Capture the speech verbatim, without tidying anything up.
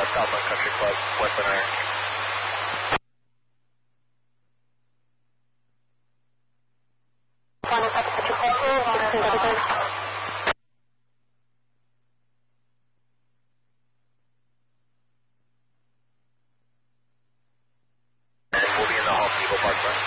Southland Country Club, West Van Iron. And we'll be in the Hall Eagle Park.